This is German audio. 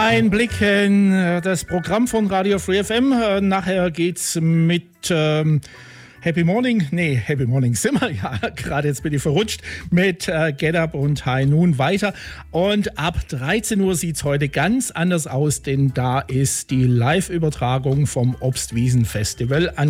Ein Blick in das Programm von Radio Free FM. Nachher geht's mit Happy Morning sind wir, ja, gerade jetzt bin ich verrutscht, mit Get Up und High Noon weiter. Und ab 13 Uhr sieht es heute ganz anders aus, denn da ist die Live-Übertragung vom Obstwiesen-Festival